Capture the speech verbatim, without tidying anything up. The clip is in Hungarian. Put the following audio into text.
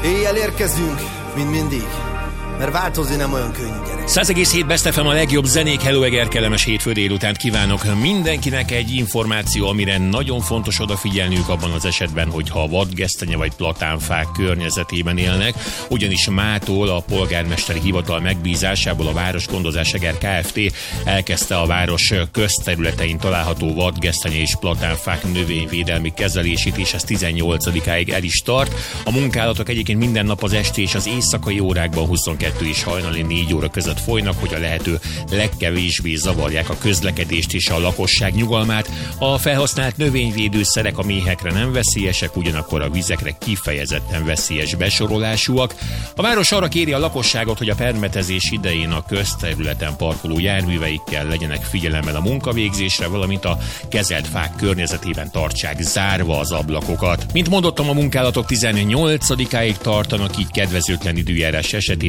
Éjjel érkezünk, mint mindig, mert változni nem olyan könnyű, gyerek. száz egész hét Best ef em a legjobb zenék. Hello Eger, kellemes hétfő délutánt kívánok mindenkinek. Egy információ, amire nagyon fontos odafigyelniük abban az esetben, hogyha vadgesztenye vagy platánfák környezetében élnek, ugyanis mától a polgármesteri hivatal megbízásából a Városgondozás Eger Kft. Elkezdte a város közterületein található vadgesztenye és platánfák növényvédelmi kezelését, és ez tizennyolcadikáig el is tart. A munkálatok egyébként minden nap az esti és az éjszakai órákban huszonkettő és hajnali négy óra között folynak, hogy a lehető legkevésbé zavarják a közlekedést és a lakosság nyugalmát. A felhasznált növényvédőszerek a méhekre nem veszélyesek, ugyanakkor a vizekre kifejezetten veszélyes besorolásúak. A város arra kéri a lakosságot, hogy a permetezés idején a közterületen parkoló járműveikkel legyenek figyelemmel a munkavégzésre, valamint a kezelt fák környezetében tartsák zárva az ablakokat. Mint mondottam, a munkálatok tizennyolcadikáig tartanak, így kedvezőtlen időjárás esetén